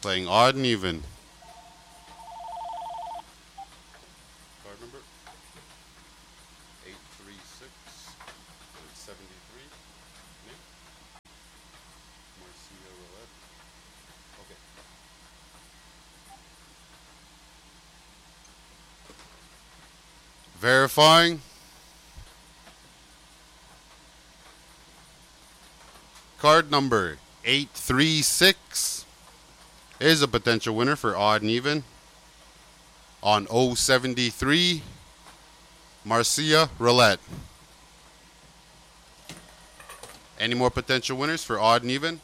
Playing odd and even. Card number 836. 73. Nick? Marcia Roulette. Okay. Verifying. Card number 836 is a potential winner for odd and even on 073 Marcia Roulette. Any more potential winners for odd and even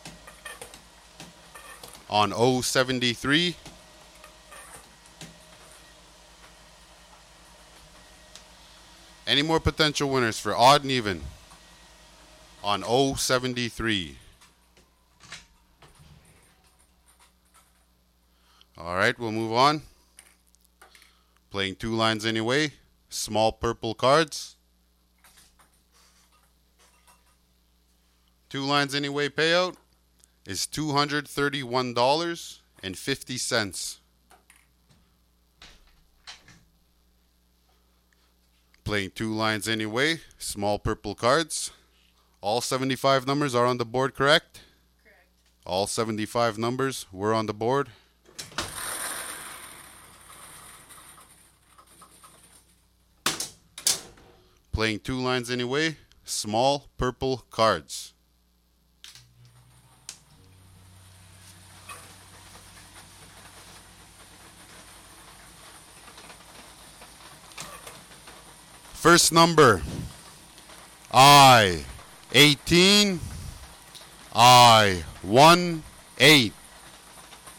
on 073? Any more potential winners for odd and even on 073? All right, we'll move on. Playing two lines anyway. Small purple cards. Two lines anyway payout is $231.50. Playing two lines anyway. Small purple cards. All 75 numbers are on the board, correct? Correct. All 75 numbers were on the board. Playing two lines anyway. Small purple cards. First number, I-18, I-18.